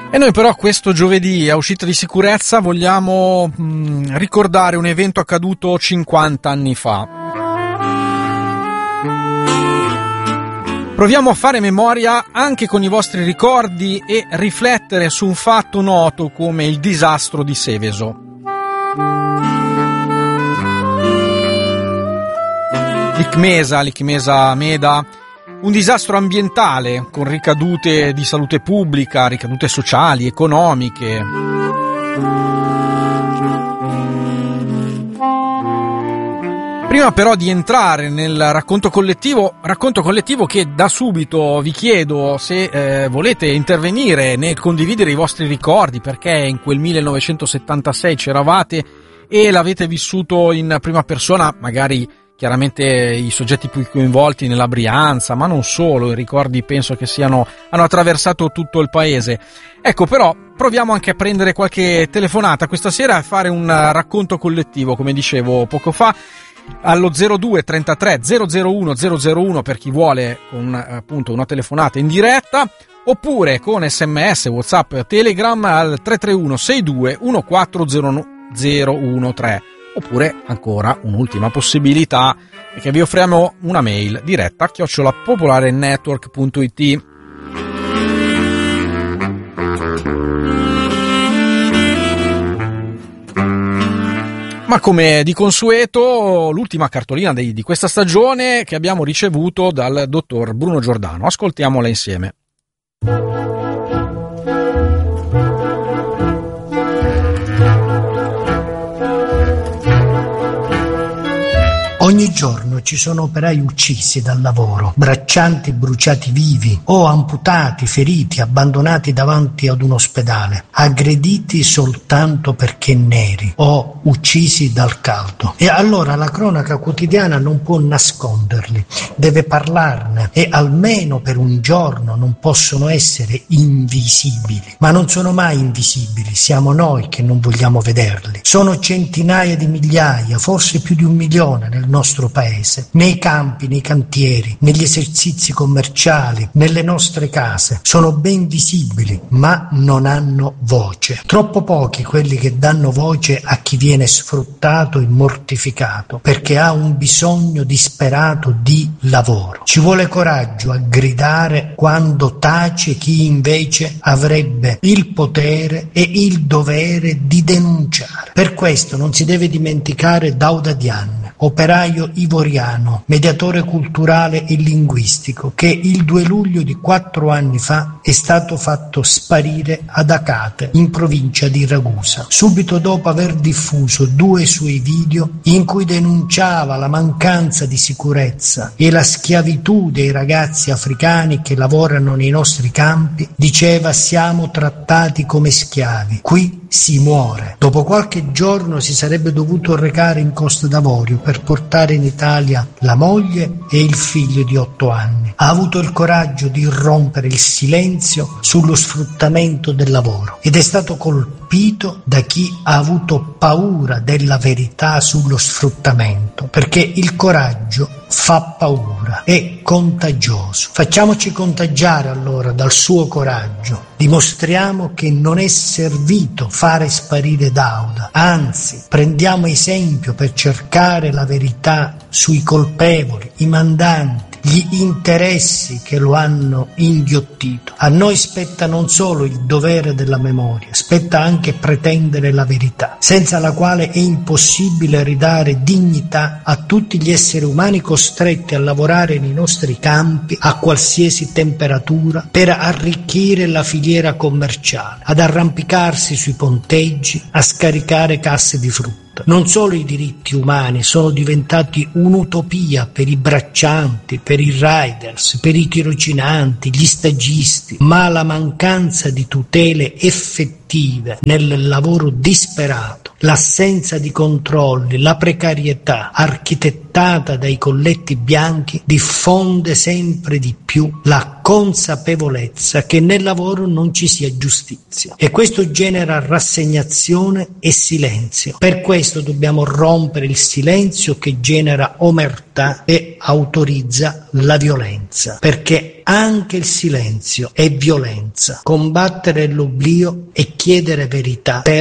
E noi però questo giovedì a Uscita di Sicurezza vogliamo ricordare un evento accaduto 50 anni fa. Proviamo a fare memoria anche con i vostri ricordi e riflettere su un fatto noto come il disastro di Seveso. L'Icmesa Meda, un disastro ambientale con ricadute di salute pubblica, ricadute sociali, economiche. Prima però di entrare nel racconto collettivo che da subito vi chiedo se volete intervenire nel condividere i vostri ricordi, perché in quel 1976 c'eravate e l'avete vissuto in prima persona, magari chiaramente i soggetti più coinvolti nella Brianza, ma non solo, i ricordi penso che hanno attraversato tutto il paese. Ecco, però proviamo anche a prendere qualche telefonata questa sera e fare un racconto collettivo, come dicevo poco fa, allo 02 33 001 001 per chi vuole, con appunto una telefonata in diretta, oppure con SMS, WhatsApp, Telegram al 331 62 14013, oppure ancora un'ultima possibilità è che vi offriamo una mail diretta @popolarenetwork.it. Ma come di consueto, l'ultima cartolina di questa stagione che abbiamo ricevuto dal dottor Bruno Giordano. Ascoltiamola insieme. Ogni giorno ci sono operai uccisi dal lavoro, braccianti bruciati vivi o amputati, feriti, abbandonati davanti ad un ospedale, aggrediti soltanto perché neri o uccisi dal caldo. E allora la cronaca quotidiana non può nasconderli, deve parlarne e almeno per un giorno non possono essere invisibili. Ma non sono mai invisibili, siamo noi che non vogliamo vederli. Sono centinaia di migliaia, forse più di 1 milione nel nostro paese, nei campi, nei cantieri, negli esercizi commerciali, nelle nostre case. Sono ben visibili, ma non hanno voce. Troppo pochi quelli che danno voce a chi viene sfruttato e mortificato, perché ha un bisogno disperato di lavoro. Ci vuole coraggio a gridare quando tace chi invece avrebbe il potere e il dovere di denunciare. Per questo non si deve dimenticare Dauda Dianne, operaio ivoriano, mediatore culturale e linguistico, che il 2 luglio di 4 anni fa è stato fatto sparire ad Acate, in provincia di Ragusa, subito dopo aver diffuso 2 suoi video in cui denunciava la mancanza di sicurezza e la schiavitù dei ragazzi africani che lavorano nei nostri campi. Diceva: siamo trattati come schiavi, qui si muore. Dopo qualche giorno si sarebbe dovuto recare in Costa d'Avorio per portare in Italia la moglie e il figlio di 8 anni. Ha avuto il coraggio di rompere il silenzio sullo sfruttamento del lavoro ed è stato colpito da chi ha avuto paura della verità sullo sfruttamento, perché il coraggio fa paura, è contagioso. Facciamoci contagiare allora dal suo coraggio, dimostriamo che non è servito fare sparire Dauda, anzi prendiamo esempio per cercare la verità sui colpevoli, i mandanti, gli interessi che lo hanno inghiottito. A noi spetta non solo il dovere della memoria, spetta anche pretendere la verità, senza la quale è impossibile ridare dignità a tutti gli esseri umani costretti a lavorare nei nostri campi a qualsiasi temperatura per arricchire la filiera commerciale, ad arrampicarsi sui ponteggi, a scaricare casse di frutta. Non solo i diritti umani sono diventati un'utopia per i braccianti, per i riders, per i tirocinanti, gli stagisti, ma la mancanza di tutele effettive nel lavoro disperato L'assenza di controlli, la precarietà architettata dai colletti bianchi diffonde sempre di più la consapevolezza che nel lavoro non ci sia giustizia, e questo genera rassegnazione e silenzio. Per questo dobbiamo rompere il silenzio che genera omertà e autorizza la violenza, perché anche il silenzio è violenza. Combattere l'oblio e chiedere verità per